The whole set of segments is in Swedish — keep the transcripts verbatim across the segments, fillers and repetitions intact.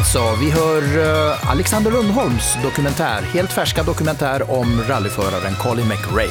Så vi hör uh, Alexander Lundholms dokumentär, helt färska dokumentär om rallyföraren Colin McRae.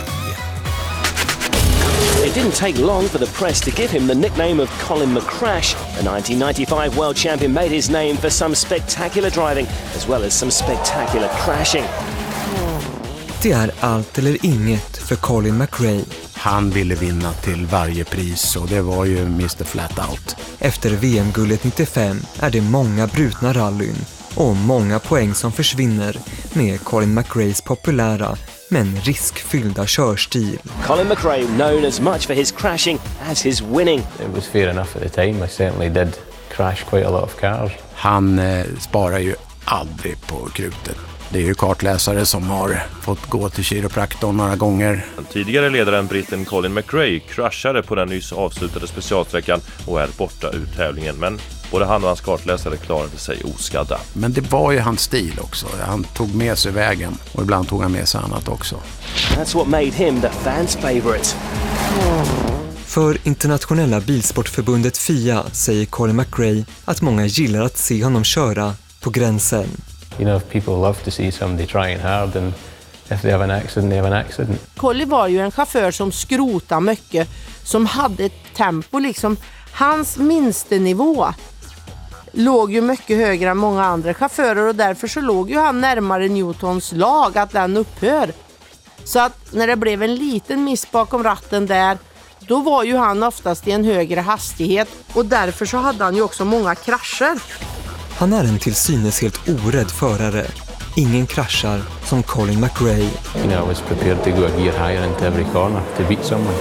It didn't take long for the press to give him the nickname of Colin McCrash. The nineteen ninety-five world champion made his name for some spectacular driving as well as some spectacular crashing. Det är allt eller inget för Colin McRae. Han ville vinna till varje pris och det var ju mister Flat Out. Efter V M-guldet nittiofem är det många brutna rallyn och många poäng som försvinner med Colin McRaes populära men riskfyllda körstil. Colin McRae known as much for his crashing as his winning. It was fair enough at the time. I certainly did crash quite a lot of cars. Han eh, sparar ju aldrig på krutet. Det är ju kartläsare som har fått gå till kiropraktorn några gånger. Den tidigare ledaren britten Colin McRae kraschade på den nyss avslutade specialsträckan och är borta ur tävlingen. Men både han och hans kartläsare klarade sig oskadda. Men det var ju hans stil också. Han tog med sig vägen och ibland tog han med sig annat också. That's what made him the fans' favorite. För internationella bilsportförbundet F I A säger Colin McRae att många gillar att se honom köra på gränsen. You know, if people love to see somebody trying hard and if they have an accident, they have an accident. Colin var ju en chaufför som skrotade mycket, som hade ett tempo liksom. Hans minstenivå låg ju mycket högre än många andra chaufförer och därför så låg ju han närmare Newtons lag att den upphör. Så att när det blev en liten miss bakom ratten där, då var ju han oftast i en högre hastighet och därför så hade han ju också många krascher. Han är en till synes helt orädd förare. Ingen kraschar som Colin McRae. You know, I was prepared to go a gear higher into every corner to beat someone.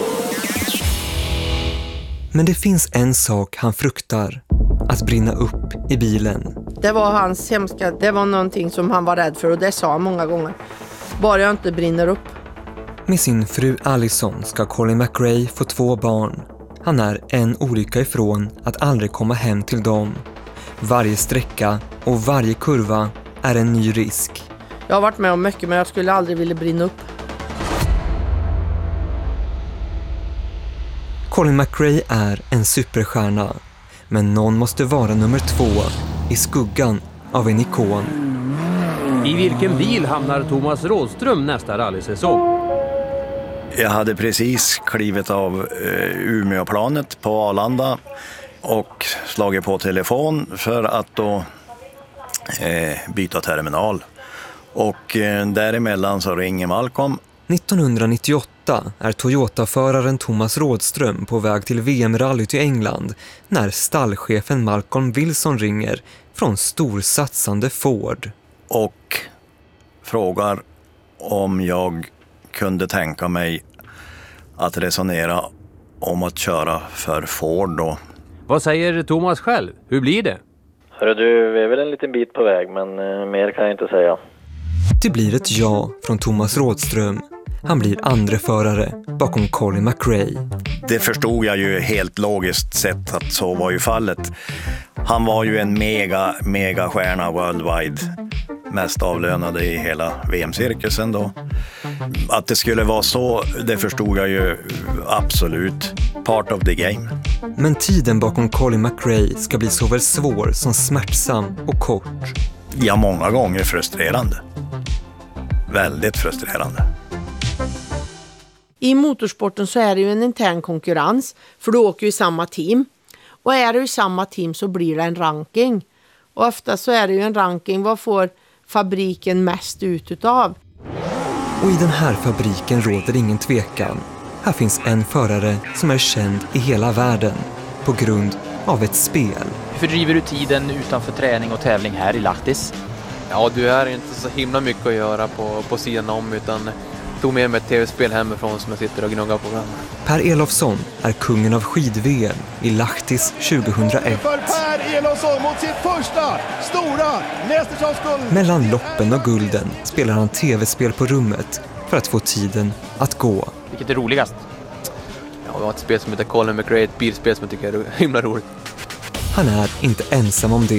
Men det finns en sak han fruktar. Att brinna upp i bilen. Det var hans hemska, det var någonting som han var rädd för och det sa han många gånger. Bara jag inte brinner upp. Med sin fru Allison ska Colin McRae få två barn. Han är en olycka ifrån att aldrig komma hem till dem. Varje sträcka och varje kurva är en ny risk. Jag har varit med om mycket men jag skulle aldrig vilja brinna upp. Colin McRae är en superstjärna. Men någon måste vara nummer två i skuggan av en ikon. I vilken bil hamnar Thomas Rådström nästa rallysäsong? Jag hade precis klivit av eh, Umeåplanet på Arlanda och slagit på telefon för att då eh, byta terminal. Och eh, däremellan så ringer Malcolm. nittonhundranittioåtta är Toyota-föraren Thomas Rådström på väg till V M-rally till England när stallchefen Malcolm Wilson ringer från storsatsande Ford. Och frågar om jag kunde tänka mig att resonera om att köra för Ford då. Vad säger Thomas själv? Hur blir det? Hörru du, vi är väl en liten bit på väg men eh, mer kan jag inte säga. Det blir ett ja från Thomas Rådström. Han blir andre förare bakom Colin McRae. Det förstod jag ju helt logiskt sett att så var ju fallet. Han var ju en mega, mega stjärna worldwide. Mest avlönade i hela V M-cirkusen då. Att det skulle vara så, det förstod jag ju absolut. Part of the game. Men tiden bakom Colin McRae ska bli såväl svår som smärtsam och kort. Ja, många gånger frustrerande. Väldigt frustrerande. I motorsporten så är det ju en intern konkurrens för du åker ju i samma team. Och är du i samma team så blir det en ranking. Och ofta så är det ju en ranking, vad får fabriken mest ut utav? Och i den här fabriken råder ingen tvekan. Här finns en förare som är känd i hela världen på grund av ett spel. Hur fördriver du tiden utanför träning och tävling här i Lahtis? Ja, du är inte så himla mycket att göra på, på sidan om utan tog med mig ett tv-spel hemifrån som jag sitter och gnuggar på. Per Elofsson är kungen av skid-V M i Lahtis tjugohundraett. För Per Elofsson mot sitt första stora mästerskapsguld. Mellan loppen och gulden spelar han tv-spel på rummet för att få tiden att gå. Vilket är roligast? Ja, vi har ett spel som heter Colin McRae, ett bilspel som jag tycker är himla roligt. Han är inte ensam om det.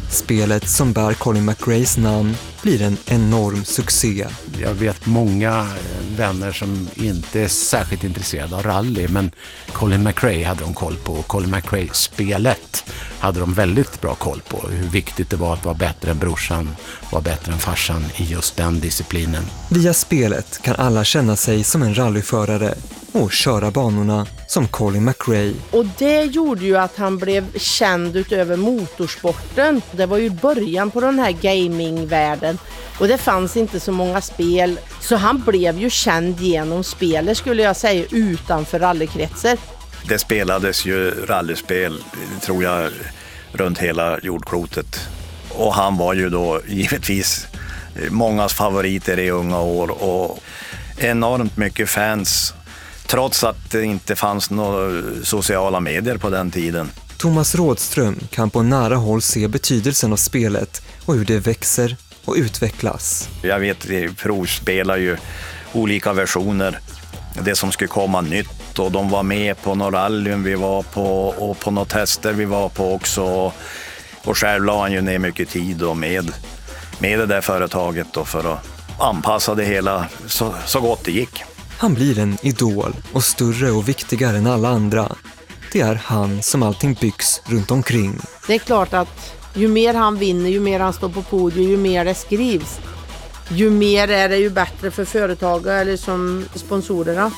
Spelet som bär Colin McRaes namn blir en enorm succé. Jag vet många vänner som inte är särskilt intresserade av rally, men Colin McRae hade de koll på. Colin McRae-spelet hade de väldigt bra koll på. Hur viktigt det var att vara bättre än brorsan, vara bättre än farsan i just den disciplinen. Via spelet kan alla känna sig som en rallyförare och köra banorna som Colin McRae. Och det gjorde ju att han blev känd utöver motorsporten. Det var ju början på den här gamingvärlden. Och det fanns inte så många spel. Så han blev ju känd genom spelet, skulle jag säga, utanför rallykretsar. Det spelades ju rallyspel, tror jag, runt hela jordklotet. Och han var ju då givetvis mångas favoriter i unga år. Och enormt mycket fans, trots att det inte fanns några sociala medier på den tiden. Thomas Rådström kan på nära håll se betydelsen av spelet och hur det växer och utvecklas. Jag vet, vi provspelar ju olika versioner. Det som skulle komma nytt, och de var med på några rallyn vi var på och på några tester vi var på också. Och själv la han ju ner mycket tid och med, med det där företaget då för att anpassa det hela så, så gott det gick. Han blir en idol och större och viktigare än alla andra. Det är han som allting byggs runt omkring. Det är klart att ju mer han vinner, ju mer han står på podium, ju mer det skrivs. Ju mer är det ju bättre för företag eller som sponsorerna.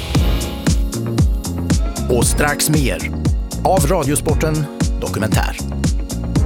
Och strax mer av Radiosporten Dokumentär.